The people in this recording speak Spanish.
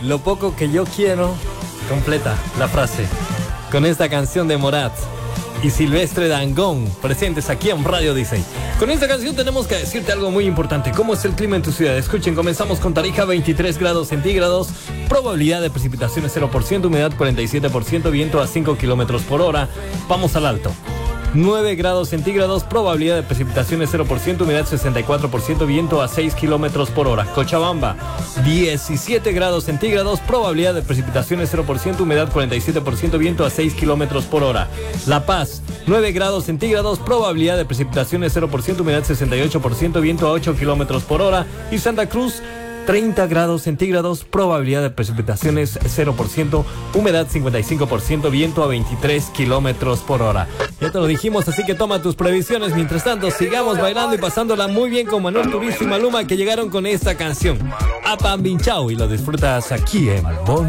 lo poco que yo quiero. Completa la frase con esta canción de Morat y Silvestre Dangond, presentes aquí en Radio Disney. Con esta canción tenemos que decirte algo muy importante. ¿Cómo es el clima en tu ciudad? Escuchen, comenzamos con Tarija, 23 grados centígrados, probabilidad de precipitaciones 0%, humedad 47%, viento a 5 kilómetros por hora. Vamos al alto. 9 grados centígrados, probabilidad de precipitaciones 0%, humedad 64%, viento a 6 kilómetros por hora. Cochabamba, 17 grados centígrados, probabilidad de precipitaciones 0%, humedad 47%, viento a 6 kilómetros por hora. La Paz, 9 grados centígrados, probabilidad de precipitaciones 0%, humedad 68%, viento a 8 kilómetros por hora. Y Santa Cruz, 30 grados centígrados, probabilidad de precipitaciones 0%, humedad 55%, viento a 23 kilómetros por hora. Ya te lo dijimos, así que toma tus previsiones. Mientras tanto, sigamos bailando y pasándola muy bien con Manuel Turizo y Maluma, que llegaron con esta canción, A Pambinchao, y lo disfrutas aquí en Bon